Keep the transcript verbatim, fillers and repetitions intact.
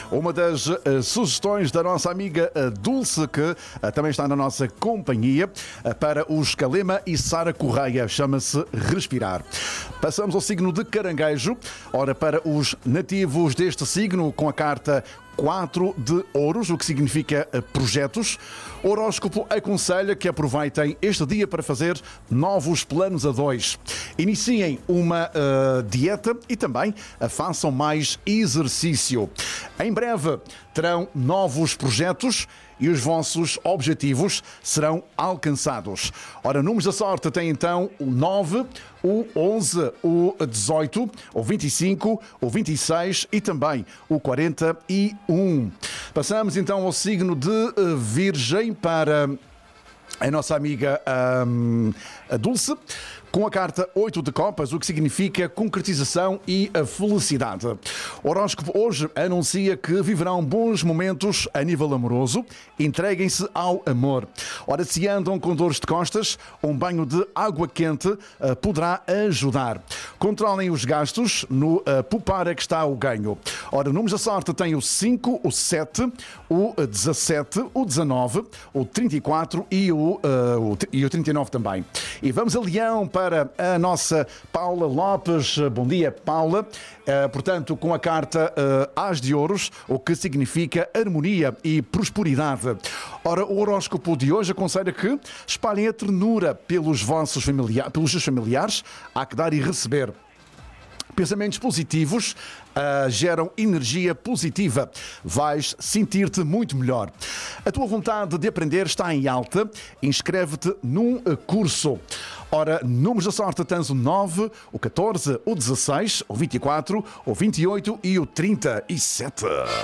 Uma das uh, sugestões da nossa amiga uh, Dulce, que uh, também está na nossa companhia, uh, para os Calema e Sara Correia, chama-se Respirar. Passamos ao signo de Caranguejo. Ora, para os nativos deste signo, com a carta quatro de ouros, o que significa projetos. O horóscopo aconselha que aproveitem este dia para fazer novos planos a dois. Iniciem uma uh, dieta e também uh, façam mais exercício. Em breve terão novos projetos e os vossos objetivos serão alcançados. Ora, números da sorte tem então o nove, o onze, o dezoito, o vinte e cinco, o vinte e seis e também o quarenta e um. Passamos então ao signo de Virgem para a nossa amiga um, a Dulce, com a carta oito de copas, o que significa concretização e a felicidade. O horóscopo hoje anuncia que viverão bons momentos a nível amoroso. Entreguem-se ao amor. Ora, se andam com dores de costas, um banho de água quente uh, poderá ajudar. Controlem os gastos, no uh, poupar é que está o ganho. Ora, números da sorte tem o cinco, o sete, o dezassete, o dezanove, o trinta e quatro e o, uh, o, e o trinta e nove também. E vamos a Leão para a nossa Paula Lopes. Bom dia, Paula. Uh, portanto, com a carta uh, As de Ouros, o que significa harmonia e prosperidade. Ora, o horóscopo de hoje aconselha que espalhem a ternura pelos vossos familiares, pelos seus familiares. Há que dar e receber. Pensamentos positivos uh, geram energia positiva. Vais sentir-te muito melhor. A tua vontade de aprender está em alta. Inscreve-te num uh, curso. Ora, números da sorte tens o nove, o catorze, o dezasseis, o vinte e quatro, o vinte e oito e o trinta e sete.